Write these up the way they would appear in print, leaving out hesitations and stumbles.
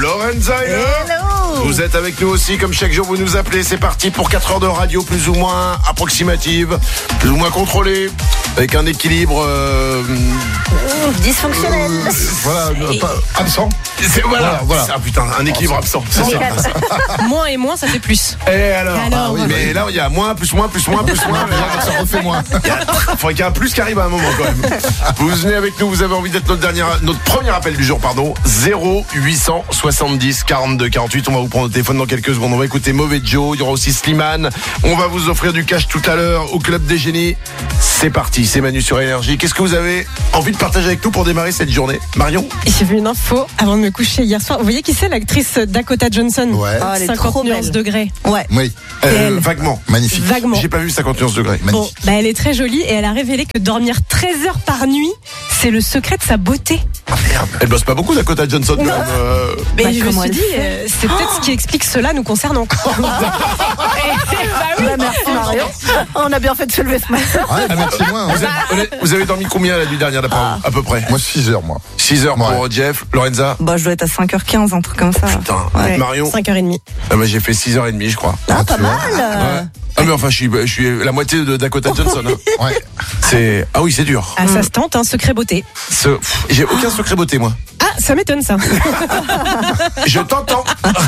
Lorenza est là. Hello. Vous êtes avec nous aussi, comme chaque jour vous nous appelez. C'est parti pour 4 heures de radio plus ou moins approximative, plus ou moins contrôlée, avec un équilibre Dysfonctionnel. Voilà, absent. voilà. Voilà. Ah putain, un équilibre absent. C'est ça. Moins et moins, ça fait plus. Et alors, Alors, mais là il y a moins, plus moins. Mais là, Ça refait moins. il faudrait qu'il y ait un plus qui arrive à un moment quand même. Vous venez avec nous, vous avez envie d'être notre premier appel du jour, 0870 42 48. On va vous prendre au téléphone dans quelques secondes. On va écouter Mauvais Joe, il y aura aussi Slimane. On va vous offrir du cash tout à l'heure au Club des Génies. C'est parti, c'est Manu sur Énergie. Qu'est-ce que vous avez envie de partager avec nous pour démarrer cette journée, Marion? J'ai vu une info avant de me coucher hier soir. Vous voyez qui c'est, l'actrice Dakota Johnson? Ouais. Ah, elle est 50 trop nuances belle. degrés. Ouais. Oui, elle. Vaguement. magnifique. Vaguement. J'ai pas vu 50 nuances degrés. Bon, Magnifique. bah elle est très jolie et elle a révélé que dormir 13 heures par nuit, c'est le secret de sa beauté. Elle bosse pas beaucoup, Dakota Johnson, quand Non. même. Mais Bah, je me comment suis elle dit, fait c'est peut-être ce qui explique cela nous concernant. Bah, merci Marion. On a bien fait de se lever ce matin. Ouais, merci moins. Vous avez dormi combien la nuit dernière, d'après vous, à peu près? Moi, 6 heures, moi. 6 heures pour Jeff, Lorenza. Bah, je dois être à 5h15, un truc comme ça. Putain, Ouais. Marion. 5h30. Ah bah, j'ai fait 6h30, je crois. Ah, pas tu vois. mal. Ouais. Ah mais enfin je suis la moitié de Dakota Johnson. Hein. Ouais. C'est oui, c'est dur. Ah, ça se tente, un secret beauté. J'ai aucun secret beauté moi. Ah, ça m'étonne ça. Je t'entends.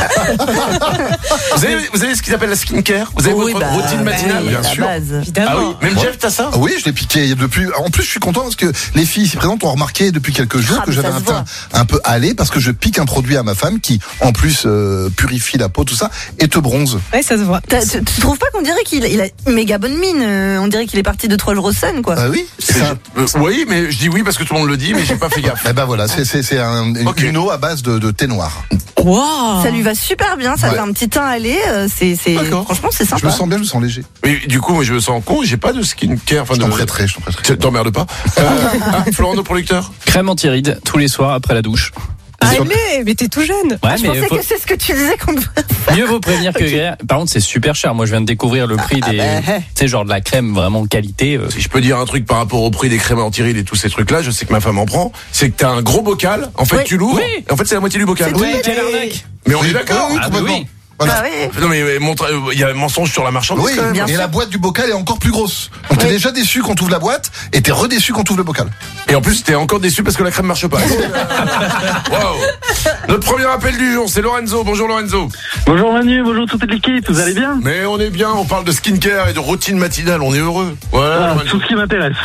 vous avez ce qu'ils appellent la skincare. Vous avez votre routine matinale, bien la sûr. base. Évidemment. Ah oui, même Jeff, t'as ça? Ah oui, je l'ai piqué depuis. En plus, je suis content parce que les filles ici présentes ont remarqué depuis quelques jours Ah, que mais j'avais ça un se teint un peu hâlé parce que je pique un produit à ma femme qui, en plus, purifie la peau, tout ça, et te bronze. Ouais, ça se voit. Tu trouves pas qu'on dirait qu'il a une méga bonne mine? On dirait qu'il est parti de 3 jours au sun, quoi. Ah oui. C'est ça. Oui, mais je dis oui parce que tout le monde le dit, mais j'ai pas fait gaffe. Eh ben voilà, c'est Ok. une eau à base de thé noir. Wow. Ça lui va super bien, ça Ouais. fait un petit teint allé. D'accord. Franchement, c'est Je sympa. me sens bien, je me sens léger. Mais du coup, moi, je me sens con, j'ai pas de skincare. Enfin, Je de... t'en prêterai. T'emmerdes pas. Florent, nos producteurs. Crème anti-rides tous les soirs après la douche. Allez, mais t'es tout jeune. Ouais, Je mais pensais que c'est ce que tu disais qu'on devrait. mieux vaut prévenir que guérir. Par contre, c'est super cher. Moi, je viens de découvrir le prix des, tu sais, genre de la crème vraiment qualité. Si je peux dire un truc par rapport au prix des crèmes anti-rides et tous ces trucs-là, je sais que ma femme en prend. C'est que t'as un gros bocal. En fait, Oui. tu l'ouvres. Oui. Et en fait, c'est la moitié du bocal. C'est tout. quelle arnaque. Mais on est d'accord. Oui, Ah, complètement. oui. Voilà. Bah oui. Non mais il y a un mensonge sur la marchandise Oui, quand même. bien et sûr. la boîte du bocal est encore plus grosse. Donc t'es déjà déçu quand t'ouvres la boîte et t'es redéçu quand t'ouvres le bocal. Et en plus t'es encore déçu parce que la crème marche pas. Wow. Notre premier appel du jour, c'est Lorenzo. Bonjour Lorenzo. Bonjour Manu, bonjour toute l'équipe, vous allez bien? Mais on est bien, on parle de skincare et de routine matinale, on est heureux. Voilà. Ah, Lorenzo. tout ce qui m'intéresse.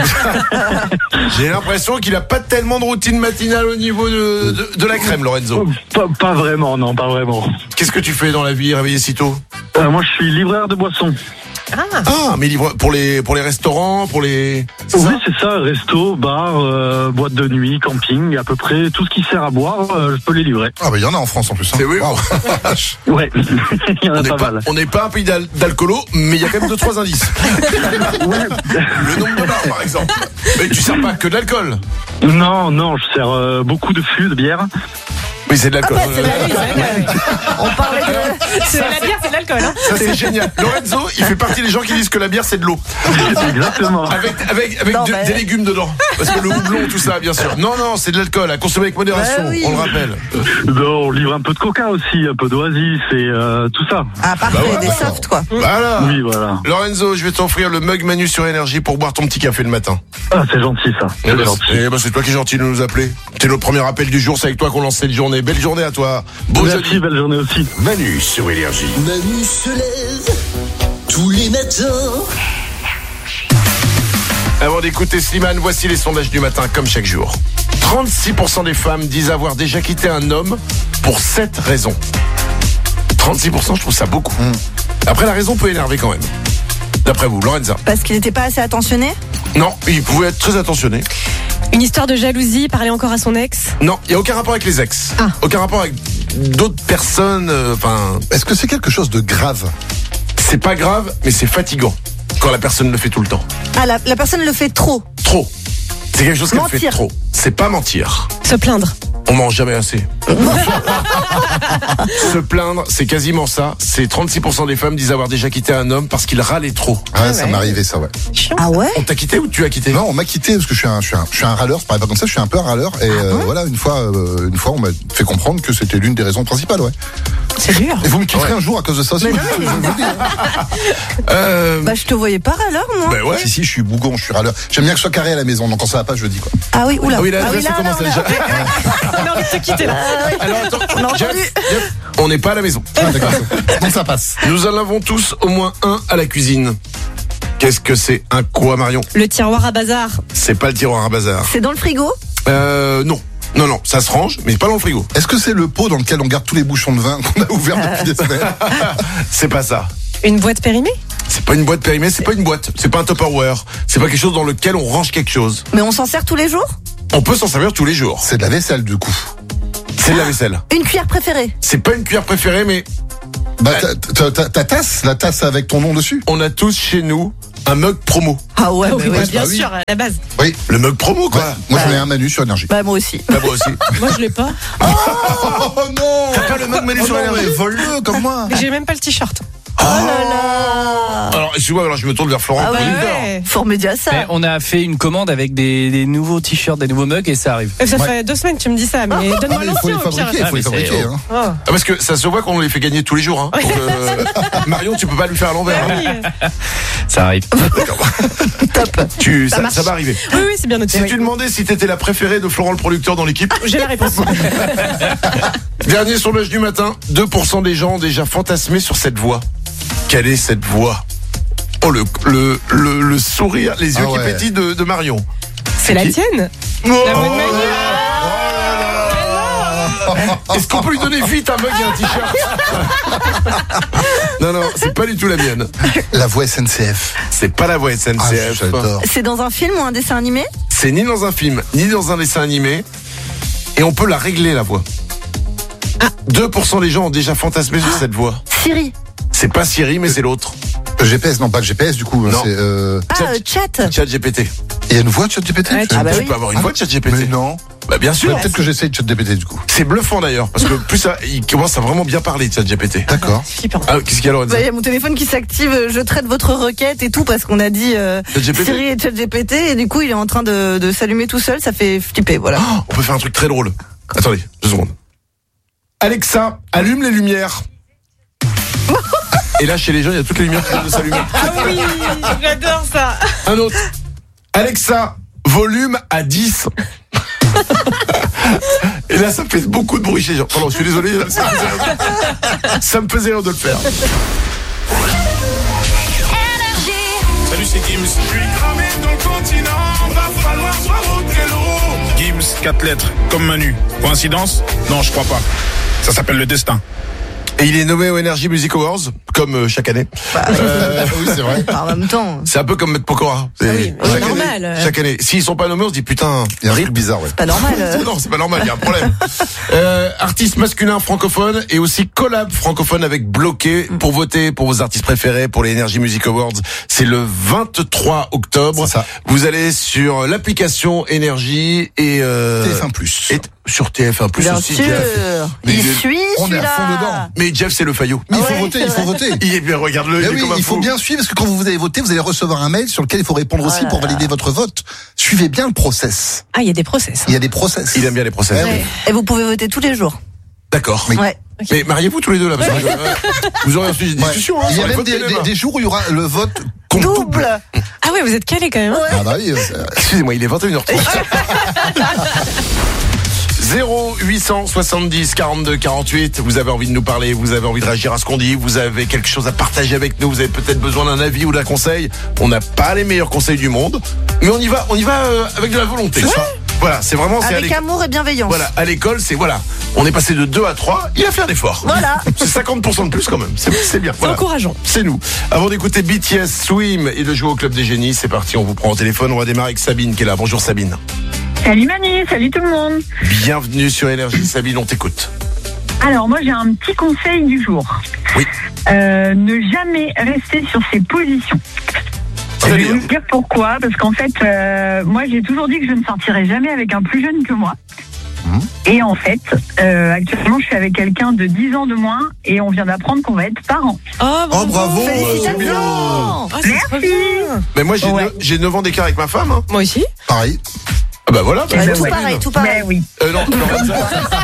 J'ai l'impression qu'il a pas tellement de routine matinale au niveau de la crème, Lorenzo. Pas vraiment, non, pas vraiment. Qu'est-ce que tu fais dans la vie, réveillé si tôt? Moi, je suis livreur de boissons. Ah, mais livre pour les restaurants, pour les. C'est Oui, ça c'est ça, resto, bar, boîte de nuit, camping, à peu près tout ce qui sert à boire, je peux les livrer. Ah bah il y en a en France en plus. Hein. C'est oui. Waouh. Ouais, il y en On a n'est pas pas, mal. on n'est pas un pays d'alcoolo, mais il y a quand même 2-3 indices. Le nombre de bars, par exemple. Mais tu sers pas que de l'alcool. Non, je sers beaucoup de fûts, de bière. Oui, c'est de l'alcool. On parlait de. C'est la bière, c'est de l'alcool. Hein. Ça, c'est génial. Lorenzo, il fait partie des gens qui disent que la bière, c'est de l'eau. Exactement. Avec Non, des légumes dedans. Parce que le houblon, tout ça, bien sûr. Non, c'est de l'alcool, à consommer avec modération, Ouais, oui. on le rappelle. Non, on livre un peu de coca aussi, un peu d'oasis et tout ça. Ah, parfait, Bah ouais, des d'accord. softs, quoi. Voilà. Oui, voilà. Lorenzo, je vais t'offrir le mug Manu sur Énergie pour boire ton petit café le matin. Ah, c'est gentil ça. C'est gentil. C'est toi qui es gentil de nous appeler. C'est notre premier appel du jour, c'est avec toi qu'on lance cette journée. Belle journée à toi. Beau Merci, jeudi. belle journée aussi. Manu sur Énergie. Manu se lève tous les matins. Avant d'écouter Slimane, voici les sondages du matin, comme chaque jour. 36% des femmes disent avoir déjà quitté un homme pour 7 raisons. 36%, je trouve ça beaucoup. Après, la raison peut énerver quand même. D'après vous, Lorenza? Parce qu'il n'était pas assez attentionné. Non, il pouvait être très attentionné. Une histoire de jalousie, parler encore à son ex. Non, il n'y a aucun rapport avec les ex. Ah. Aucun rapport avec d'autres personnes. Enfin, Est-ce que c'est quelque chose de grave? c'est pas grave, mais c'est fatigant quand la personne le fait tout le temps. Ah, la personne le fait trop. Trop. C'est quelque chose qu'elle fait Mentir. trop. C'est pas mentir. Se plaindre. On mange jamais assez. Se plaindre, c'est quasiment ça. C'est 36% des femmes disent avoir déjà quitté un homme parce qu'il râlait trop. Ouais, ça m'est arrivé ça, ouais. Ah ouais? On t'a quitté ou tu as quitté? Non, on m'a quitté parce que je suis un râleur, je parle pas comme ça, je suis un peu un râleur et voilà, une fois on m'a fait comprendre que c'était l'une des raisons principales, ouais. C'est dur. Et vous me quitterez un jour à cause de ça aussi. Mais non, je vous le dis, hein. Bah, je te voyais pas râleur, moi. Ben ouais. Si, je suis bougon, je suis râleur. J'aime bien que ce soit carré à la maison, donc quand ça va pas, je le dis, quoi. Ah oui, oula. Ah oui, là, Ah oui, ça commence déjà. On a envie de te quitter là. Alors attends, On a entendu. Jeff, on n'est pas à la maison. Ah, d'accord. Donc ça passe. Nous en avons tous au moins un à la cuisine. Qu'est-ce que c'est? Un quoi, Marion? Le tiroir à bazar. C'est pas le tiroir à bazar. C'est dans le frigo? Non. Non, ça se range, mais pas dans le frigo. Est-ce que c'est le pot dans lequel on garde tous les bouchons de vin qu'on a ouverts depuis des semaines? C'est pas ça. Une boîte périmée? C'est pas une boîte périmée, c'est pas une boîte, c'est pas un Tupperware, c'est pas quelque chose dans lequel on range quelque chose. Mais on s'en sert tous les jours? On peut s'en servir tous les jours. C'est de la vaisselle, du coup. C'est de la vaisselle. Une cuillère préférée? C'est pas une cuillère préférée, mais Bah, ta tasse, la tasse avec ton nom dessus. on a tous chez nous un mug promo. Ah ouais, Ah oui, bah bah, oui. bien bah oui. sûr, à la base. Oui. Le mug promo, quoi. Ouais. Moi, j'en ai un Manu sur Énergie. Bah, moi aussi. Bah, moi aussi. Moi, je l'ai pas. Oh non! T'as pas le mug Manu Oh sur non, Énergie? mais vole-le comme moi. Mais j'ai même pas le t-shirt. Oh là là. Alors, excuse-moi, alors je me tourne vers Florent. Ah ouais. producteur. Ouais. Fort média ça. Mais on a fait une commande avec des nouveaux t-shirts, des nouveaux mugs et ça arrive. Ça Ouais. fait 2 semaines que tu me dis ça, mais Ah, donne-moi mais il faut les l'ancien au pire. fabriquer, il faut les Ah, mais c'est- fabriquer. Hein. Oh. Ah, parce que ça se voit qu'on les fait gagner tous les jours. Hein. Donc, Marion, tu peux pas lui faire à l'envers. Bah Hein. oui. Ça arrive. Ça marche. va arriver. Oui, oui, c'est bien noté. Si oui. tu demandais si t'étais la préférée de Florent le producteur dans l'équipe, J'ai la réponse. dernier sondage du matin, 2% des gens ont déjà fantasmé sur cette voix. Quelle est cette voix? Oh, le sourire, les yeux Ah qui ouais. pétillent de Marion. C'est la tienne? Oh La bonne Manu. Est-ce qu'on peut lui donner vite un mug et un t-shirt? Non, c'est pas du tout la mienne. La voix SNCF. C'est pas la voix Ah, SNCF. j'adore. C'est dans un film ou un dessin animé? C'est ni dans un film, ni dans un dessin animé. Et on peut la régler, la voix. 2% des gens ont déjà fantasmé sur cette voix. Siri. C'est pas Siri, mais c'est l'autre. GPS, non, pas le GPS, du coup. Non. C'est, Chat. ChatGPT. Il y a une voix de ChatGPT? Ouais, Ah bah Tu oui. peux avoir une voix de ChatGPT. Mais non. Bah bien sûr. Peut-être que j'essaye de ChatGPT, du coup. C'est bluffant d'ailleurs, parce que plus ça, il commence à vraiment bien parler de ChatGPT. D'accord. Flippant. Ah, qu'est-ce qu'il y a, Lorenza? Bah, il y a mon téléphone qui s'active, je traite votre requête et tout parce qu'on a dit ChatGPT. Siri et ChatGPT et du coup il est en train de s'allumer tout seul, ça fait flipper, voilà. Oh, on peut faire un truc très drôle. Attendez, 2 secondes. Alexa, allume les lumières. Et là, chez les gens, il y a toutes les lumières qui viennent de s'allumer. Ah oui, j'adore ça. Un autre. Alexa, volume à 10. Et là, ça me fait beaucoup de bruit chez les gens. Pardon, je suis désolé, ça me faisait rire de le faire. Salut, c'est Gims. Je suis cramé dans le continent, va falloir soit au télo. Gims, 4 lettres, comme Manu. Coïncidence? Non, je crois pas. Ça s'appelle le destin. Et il est nommé aux Energy Music Awards, comme chaque année. Oui, c'est vrai. En même temps, C'est un peu comme Maître Pokora. C'est- oui, chaque normal. année, chaque année. S'ils sont pas nommés, on se dit putain, Il y a un truc bizarre, ouais. pas normal. Non, c'est pas normal, il y a un problème. Artiste masculin francophone et aussi collab francophone avec Bloqué pour voter pour vos artistes préférés pour les Energy Music Awards. C'est le 23 octobre. C'est ça. Vous allez sur l'application Énergie et TF1+. et sur TF1+ Bien aussi. sûr. Jeff. Mais Il il est- suit on est à celui-là. fond dedans. Mais Jeff, c'est le Fayot. Mais il Ouais, faut voter, c'est il faut vrai. voter. Il est bien, regarde-le. Eh il est oui, comme un il faut fou. bien suivre parce que quand vous allez voter, vous allez recevoir un mail sur lequel il faut répondre aussi Oh là pour là. valider votre vote. Suivez bien le process. Ah, il y a des process. Il y a des process. Il aime bien les procès. Eh oui. Et vous pouvez voter tous les jours. D'accord. Oui. Ouais. Mais mariez-vous tous les deux là. Parce que vous aurez ensuite une Ouais. discussion. Hein, Il y sur a les même votes télé, hein. des jours où il y aura le vote compte Double. Ah ouais, vous êtes calés quand même. Hein. Ah bah oui. Excusez-moi, il est 21h30. 0870 42 48. Vous avez envie de nous parler, vous avez envie de réagir à ce qu'on dit, vous avez quelque chose à partager avec nous, vous avez peut-être besoin d'un avis ou d'un conseil. On n'a pas les meilleurs conseils du monde, mais on y va avec de la volonté. C'est ça. Voilà, c'est vraiment c'est à Avec l'école. amour et bienveillance. Voilà, à l'école, c'est voilà. On est passé de 2 à 3, il a fait un effort. Voilà. C'est 50% de plus quand même. C'est bien. C'est Voilà. encourageant. C'est nous. Avant d'écouter BTS Swim et de jouer au Club des Génies, c'est parti, on vous prend au téléphone. On va démarrer avec Sabine qui est là. Bonjour Sabine. Salut Manu, salut tout le monde. Bienvenue sur Énergie. Sabine, on t'écoute. Alors moi j'ai un petit conseil du jour. Oui. Ne jamais rester sur ses positions. Je vais vous dire pourquoi, parce qu'en fait, moi j'ai toujours dit que je ne sortirais jamais avec un plus jeune que moi. Et en fait, actuellement, je suis avec quelqu'un de 10 ans de moins et on vient d'apprendre qu'on va être parents. Oh, bravo. c'est bien. Oh, c'est trop Merci. bien. Mais moi, j'ai 9 ans d'écart avec ma femme. Hein. Moi aussi. Pareil. Ah bah voilà. Tout pareil, tout pareil. Mais oui. Non, Lorenza.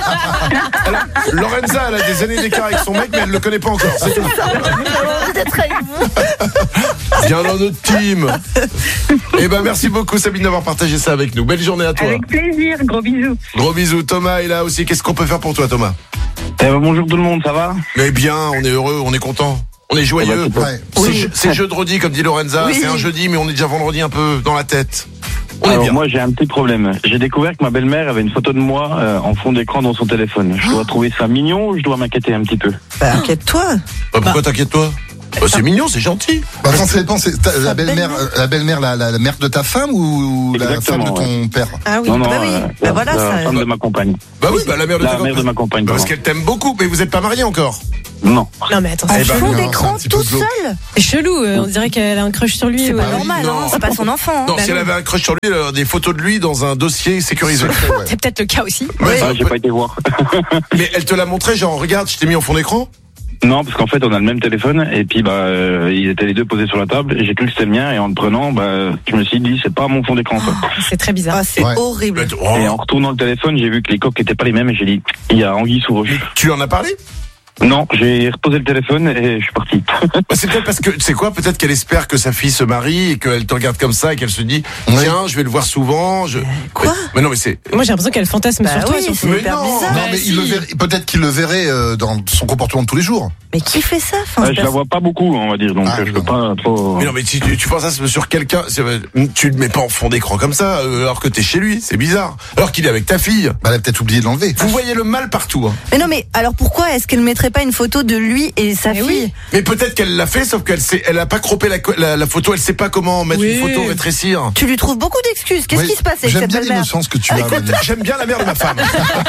Lorenza, elle a des années d'écart avec son mec, mais elle le connaît pas encore. C'est tout. Peut-être avec vous. Viens dans notre team. Eh ben, merci beaucoup, Sabine, d'avoir partagé ça avec nous. Belle journée à toi. Avec plaisir. Gros bisous. Gros bisous. Thomas est là aussi. Qu'est-ce qu'on peut faire pour toi, Thomas? Bonjour tout le monde, ça va? Mais bien, on est heureux, on est content. On est joyeux. Ouais. C'est jeudi, comme dit Lorenza. Oui. C'est un jeudi, mais on est déjà vendredi un peu dans la tête. On est Alors bien. moi j'ai un petit problème. J'ai découvert que ma belle-mère avait une photo de moi en fond d'écran dans son téléphone. Je dois trouver ça mignon ou je dois m'inquiéter un petit peu? Bah, inquiète-toi. Pourquoi t'inquiètes-toi? C'est mignon, c'est gentil. Bah, ça dépend, c'est la belle-mère, la mère de ta femme ou Exactement, la femme de ton père? Ah oui, Non, non, bah oui. Bah voilà, la ça. femme de ma compagne. Bah oui, bah la mère de ta La mère de ma compagne. Parce pardon. qu'elle t'aime beaucoup, mais vous êtes pas mariés encore. Non. Non, mais attends, En c'est fond non, d'écran, c'est un petit peu tout glauque. seul. chelou. On dirait qu'elle a un crush sur lui. C'est ouais. pas normal, non. hein. C'est pas son enfant. Hein. Non, si elle avait un crush sur lui, elle aurait des photos de lui dans un dossier sécurisé. Ouais. C'est peut-être le cas aussi. Ouais, Ah, j'ai pas été voir. mais elle te l'a montré, genre, regarde, je t'ai mis en fond d'écran. Non, parce qu'en fait on a le même téléphone et puis ils étaient les deux posés sur la table et j'ai cru que c'était le mien et en le prenant, je me suis dit c'est pas mon fond d'écran ça. C'est très bizarre. Ah, c'est Ouais. horrible. Oh. Et en retournant le téléphone, j'ai vu que les coques étaient pas les mêmes et j'ai dit il y a anguille sous roche. Tu lui en as parlé? Non, j'ai reposé le téléphone et je suis parti. Bah, c'est peut-être parce que, tu sais quoi, peut-être qu'elle espère que sa fille se marie et qu'elle te regarde comme ça et qu'elle se dit, tiens, je vais le voir souvent. Quoi? Mais non, mais c'est. Moi, j'ai l'impression qu'elle fantasme Bah sur toi. oui, surtout. c'est Mais hyper non. bizarre. Non, mais il le verrait, peut-être qu'il le verrait dans son comportement de tous les jours. Mais qui fait ça? Enfin, Je la vois pas beaucoup, on va dire, donc je peux pas trop. Mais non, mais si tu penses ça sur quelqu'un, tu le mets pas en fond d'écran comme ça, alors que t'es chez lui, c'est bizarre. Alors qu'il est avec ta fille. Bah, elle a peut-être oublié de l'enlever. Vous voyez le mal partout, hein. Mais non, mais alors pourquoi est-ce qu'elle mettrait pas une photo de lui et sa fille? Oui. Mais peut-être qu'elle l'a fait, sauf elle a pas croppé la photo, elle sait pas comment mettre Oui. une photo, rétrécir. Tu lui trouves beaucoup d'excuses. Qu'est-ce Oui. qui se passe avec J'aime cette bien belle-mère? l'innocence que tu as. Manu. J'aime bien la mère de ma femme.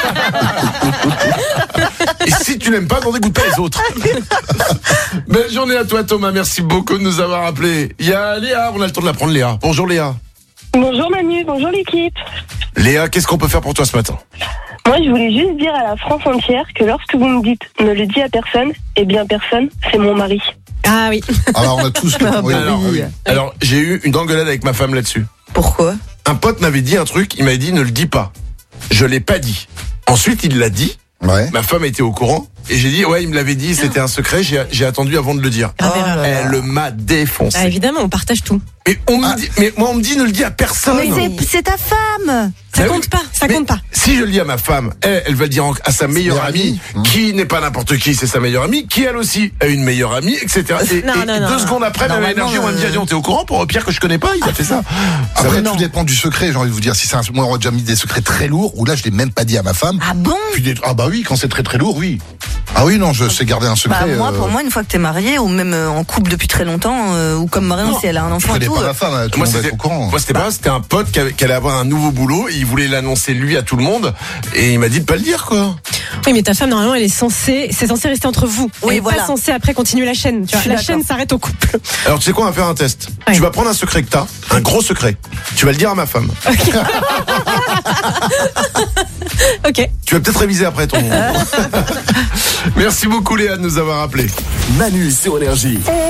Et si tu n'aimes pas, n'en dégoûte pas les autres. Belle journée à toi, Thomas. Merci beaucoup de nous avoir appelés. Il y a Léa, on a le temps de la prendre, Léa. Bonjour, Léa. Bonjour Manu, bonjour l'équipe. Léa, qu'est-ce qu'on peut faire pour toi ce matin? Moi, je voulais juste dire à la France entière que lorsque vous me dites « ne le dis à personne », eh bien personne, c'est mon mari. Ah oui. Alors, on a tous. Oui, oui. Alors, j'ai eu une engueulade avec ma femme là-dessus. Pourquoi? Un pote m'avait dit un truc, il m'avait dit ne le dis pas. Je l'ai pas dit. Ensuite, il l'a dit. Ouais. Ma femme était au courant. Et j'ai dit, ouais, il me l'avait dit, c'était un secret, j'ai attendu avant de le dire. Grave erreur. Elle m'a défoncé. Ah, évidemment, on partage tout. Mais moi, on me dit, ne le dis à personne. Mais c'est ta femme. Ça Ah compte oui. pas, ça Mais compte pas. Si je le dis à ma femme, elle va le dire à sa meilleure meilleure amie, amie. qui n'est pas n'importe qui, c'est sa meilleure amie, qui elle aussi a une meilleure amie, etc. Et, Non, non, non, 2 secondes après, même Normalement, énergie, on va me dire, dis donc, t'es au courant pour Pierre que je connais pas, il a fait ça. Ça Après, va- tout dépend du secret, j'ai envie de vous dire. Si c'est moi, on a déjà mis des secrets très lourds, ou là, je l'ai même pas dit à ma femme. Ah bon? Puis ah bah oui, quand c'est très très lourd, oui. Ah oui, non, je sais garder un Bah secret. moi, pour moi, une fois que t'es marié ou même en couple depuis très longtemps, ou comme Marion si elle a un je enfant et connais tout. pas ma femme, tout le monde va être au courant. Moi, c'était pas, c'était un pote qui allait avoir un nouveau boulot et il voulait l'annoncer lui à tout le monde et il m'a dit de pas le dire, quoi. Oui, mais ta femme, normalement, c'est censé rester entre vous. Oui, Elle est voilà. pas censée après continuer la chaîne. Tu Je vois, suis la d'accord. chaîne s'arrête au couple. Alors, tu sais quoi, on va faire un test. Ouais. Tu vas prendre un secret que t'as, un gros secret. Tu vas le dire à ma femme. Ok. Tu vas peut-être réviser après ton. Merci beaucoup, Léa, de nous avoir appelés. Manu sur Énergie.